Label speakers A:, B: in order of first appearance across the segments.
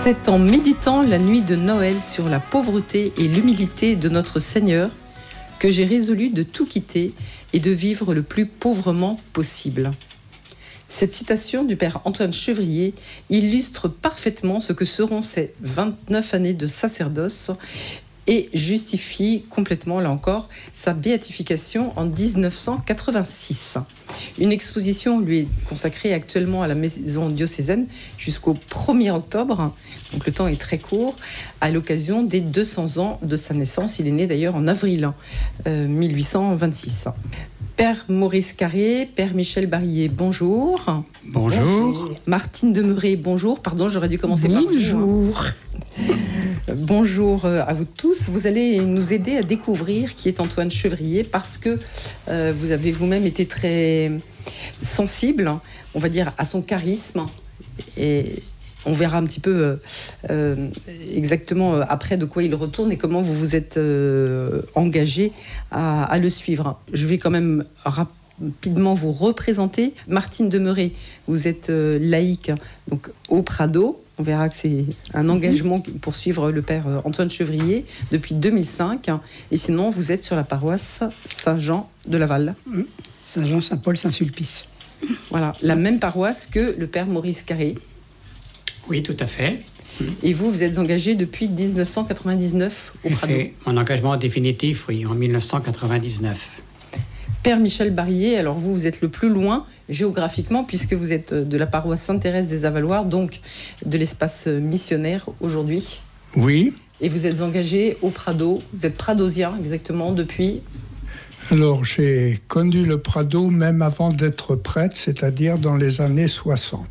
A: C'est en méditant la nuit de Noël sur la pauvreté et l'humilité de notre Seigneur que j'ai résolu de tout quitter et de vivre le plus pauvrement possible. Cette citation du père Antoine Chevrier illustre parfaitement ce que seront ces 29 années de sacerdoce et justifie complètement, là encore, sa béatification en 1986. Une exposition lui est consacrée actuellement à la maison diocésaine jusqu'au 1er octobre, donc le temps est très court, à l'occasion des 200 ans de sa naissance. Il est né d'ailleurs en avril 1826. Père Maurice Carré, Père Michel Barillet, bonjour.
B: Bonjour.
A: Martine Demeuret, bonjour. Pardon, j'aurais dû commencer par vous.
C: Bonjour.
A: Bonjour à vous tous. Vous allez nous aider à découvrir qui est Antoine Chevrier parce que vous avez vous-même été très sensible, on va dire, à son charisme. Et on verra un petit peu exactement après de quoi il retourne et comment vous vous êtes engagé à le suivre. Je vais quand même rapidement vous représenter. Martine Demeuret, vous êtes laïque donc au Prado. On verra que c'est un engagement pour suivre le père Antoine Chevrier depuis 2005. Et sinon, vous êtes sur la paroisse Saint-Jean de Laval.
C: Saint-Jean, Saint-Paul, Saint-Sulpice.
A: Voilà, la même paroisse que le père Maurice Carré.
B: Oui, tout à fait.
A: Et vous êtes engagé depuis 1999 au Prado.
B: Mon engagement définitif, oui, en 1999.
A: Père Michel Barillet, alors vous êtes le plus loin géographiquement puisque vous êtes de la paroisse Sainte-Thérèse des Avaloirs, donc de l'espace missionnaire aujourd'hui.
D: Oui.
A: Et vous êtes engagé au Prado, vous êtes pradosien exactement depuis...
D: Alors j'ai connu le Prado même avant d'être prêtre, c'est-à-dire dans les années 60.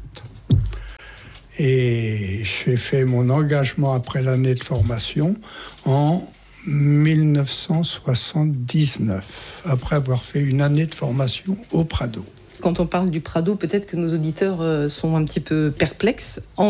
D: Et j'ai fait mon engagement après l'année de formation en 1979, après avoir fait une année de formation au Prado.
A: Quand on parle du Prado, peut-être que nos auditeurs sont un petit peu perplexes. En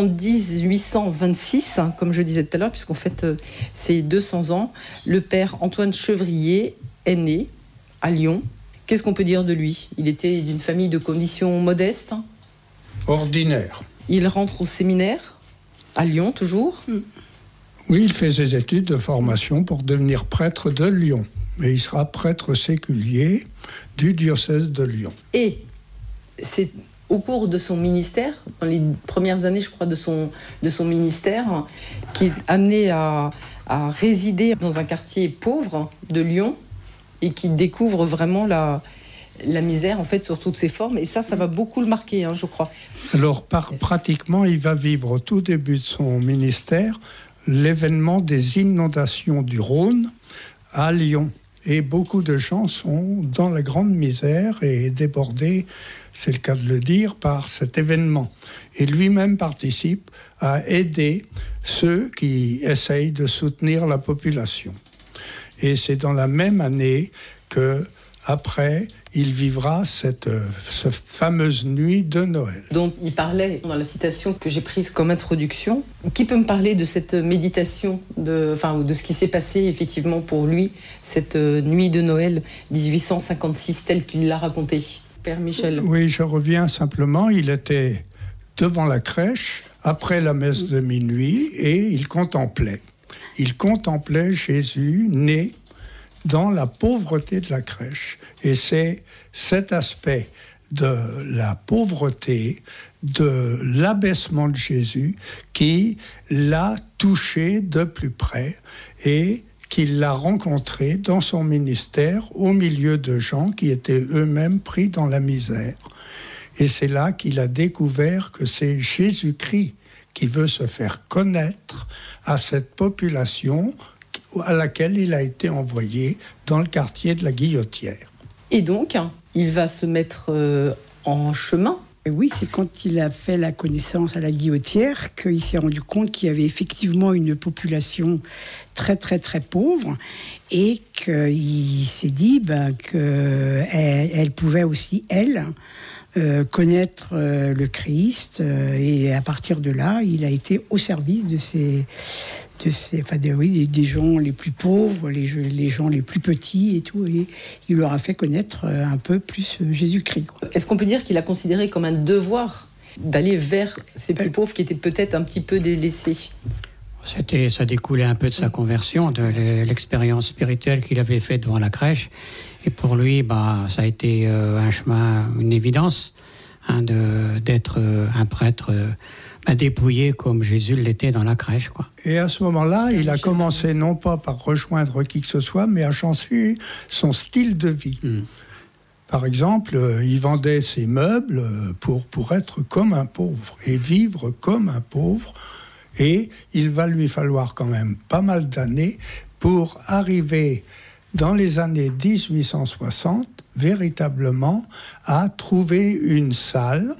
A: 1826, comme je disais tout à l'heure, puisqu'on fête ses 200 ans, le père Antoine Chevrier est né à Lyon. Qu'est-ce qu'on peut dire de lui ? Il était d'une famille de conditions modestes.
D: Ordinaire.
A: Il rentre au séminaire, à Lyon toujours.
D: Oui, il fait ses études de formation pour devenir prêtre de Lyon. Mais il sera prêtre séculier du diocèse de Lyon.
A: Et c'est au cours de son ministère, dans les premières années, je crois, de son ministère, qu'il est amené à résider dans un quartier pauvre de Lyon et qui découvre vraiment la misère, en fait, sur toutes ses formes. Et ça va beaucoup le marquer, je crois.
D: Alors, pratiquement, il va vivre au tout début de son ministère l'événement des inondations du Rhône à Lyon. Et beaucoup de gens sont dans la grande misère et débordés, c'est le cas de le dire, par cet événement. Et lui-même participe à aider ceux qui essayent de soutenir la population. Et c'est dans la même année que, après, il vivra cette fameuse nuit de Noël.
A: Donc il parlait dans la citation que j'ai prise comme introduction. Qui peut me parler de cette méditation, de ce qui s'est passé effectivement pour lui, cette nuit de Noël 1856, telle qu'il l'a racontée, Père Michel?
D: Oui, je reviens simplement. Il était devant la crèche, après la messe de minuit, et il contemplait. Il contemplait Jésus né dans la pauvreté de la crèche. Et c'est cet aspect de la pauvreté, de l'abaissement de Jésus, qui l'a touché de plus près et qu'il l'a rencontré dans son ministère au milieu de gens qui étaient eux-mêmes pris dans la misère. Et c'est là qu'il a découvert que c'est Jésus-Christ qui veut se faire connaître à cette population à laquelle il a été envoyé dans le quartier de la Guillotière.
A: Et donc, il va se mettre en chemin.
C: Et oui, c'est quand il a fait la connaissance à la Guillotière qu'il s'est rendu compte qu'il y avait effectivement une population très très très pauvre et qu'il s'est dit qu'elle pouvait aussi, elle, connaître le Christ. Et à partir de là, il a été au service des gens les plus pauvres, les gens les plus petits et tout, et il leur a fait connaître un peu plus Jésus-Christ.
A: Est-ce qu'on peut dire qu'il a considéré comme un devoir d'aller vers ces plus pauvres qui étaient peut-être un petit peu délaissés.
B: Ça découlait un peu de sa conversion, de l'expérience spirituelle qu'il avait faite devant la crèche. Et pour lui, ça a été un chemin, une évidence, d'être un prêtre dépouillé comme Jésus l'était dans la crèche, quoi.
D: Et à ce moment-là, il a commencé non pas par rejoindre qui que ce soit, mais à changer son style de vie. Par exemple, il vendait ses meubles pour être comme un pauvre et vivre comme un pauvre. Et il va lui falloir quand même pas mal d'années pour arriver dans les années 1860 véritablement à trouver une salle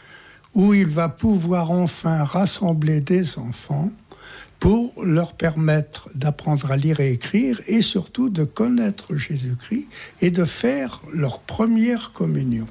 D: où il va pouvoir enfin rassembler des enfants pour leur permettre d'apprendre à lire et écrire et surtout de connaître Jésus-Christ et de faire leur première communion.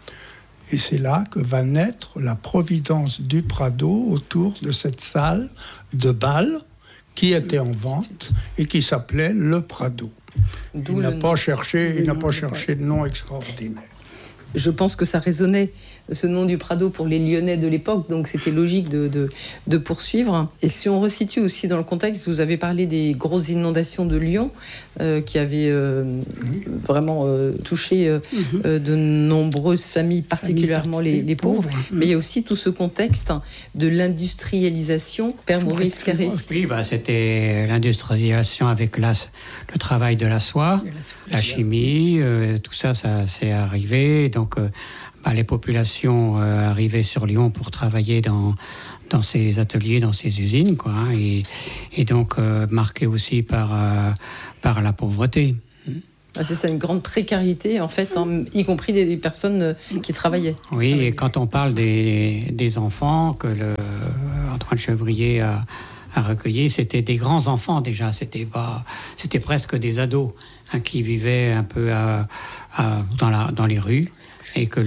D: Et c'est là que va naître la providence du Prado autour de cette salle de bal qui était en vente et qui s'appelait le Prado. Il n'a pas cherché de nom extraordinaire.
A: Je pense que ça résonnait, ce nom du Prado, pour les Lyonnais de l'époque, donc c'était logique de poursuivre. Et si on resitue aussi dans le contexte, vous avez parlé des grosses inondations de Lyon qui avaient vraiment touché de nombreuses familles, particulièrement les pauvres. Mais il y a aussi tout ce contexte de l'industrialisation. Père Maurice Carré.
B: Oui, c'était l'industrialisation avec le travail de la soie, la chimie, tout ça s'est arrivé. Donc, les populations arrivaient sur Lyon pour travailler dans ces ateliers, dans ces usines, quoi, et donc marquées aussi par la pauvreté.
A: C'est ça, une grande précarité, en fait, y compris des personnes qui travaillaient.
B: Oui, et quand on parle des enfants que Antoine Chevrier a recueillis, c'était des grands enfants déjà, c'était presque des ados qui vivaient un peu dans les rues, et que